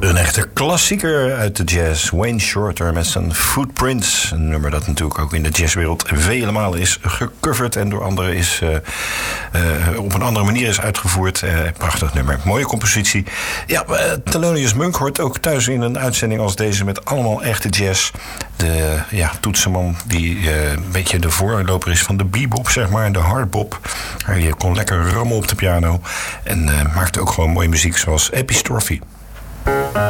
Een echte klassieker uit de jazz. Wayne Shorter met zijn Footprints. Een nummer dat natuurlijk ook in de jazzwereld vele malen is gecoverd en door anderen is op een andere manier is uitgevoerd. Prachtig nummer. Mooie compositie. Ja, Thelonious Monk hoort ook thuis in een uitzending als deze met allemaal echte jazz. De toetsenman die een beetje de voorloper is van de bebop, zeg maar, de hardbop. Hij kon lekker rammen op de piano en maakte ook gewoon mooie muziek zoals Epistrophe.